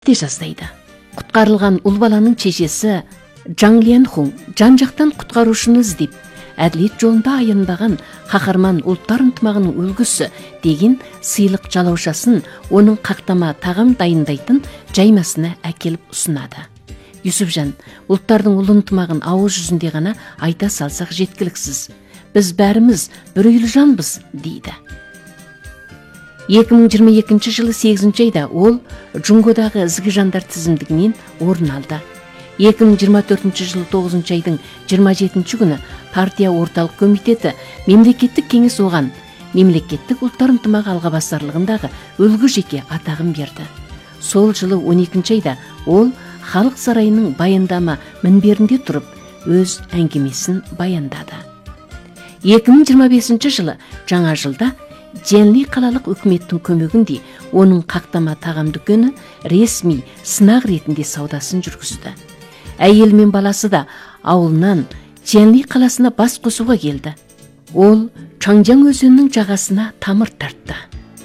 де жаздайды. Құтқарылған ұл баланың чешесі Жаң Ленхун жан-жақтан құтқарушыны іздеп, әділет жолында аянбаған қаһарман ұлттар ынтымағының үлгісі деген сыйлық жалаушасын оның қақтама тағам дайындайтын жаймасына әкеліп ұсынады. Юсупжан, ұлттардың ұлы ынтымағын ауыз жүзінде ғана айта салсақ жеткіліксіз. Біз бәріміз бір үйлі жанбыз, дейді. 2022 жылы 8 айда ол Джунгодағы ізгі жандар тізімдігінен орын алды. 2024 жылы 9 айдың 27 күні партия орталық комитеті мемлекеттік кеңес оған мемлекеттік ұлттар ынтымағы алғабасарлығындағы үлгі жеке атағын берді. Сол жылы 12 айда ол халық сарайының баяндама мінберінде тұрып өз әңгімесін баяндады. 2025 жылы жаңа жылда Дженли қалалық үкіметтің көмегінде оның қақтама тағам дүкені ресми сынақ ретінде саудасын жүргізді. Әйелі мен баласы да ауылынан Дженли қаласына бас қосуға келді. Ол Чаңжаң өзенінің жағасына тамыр тартты.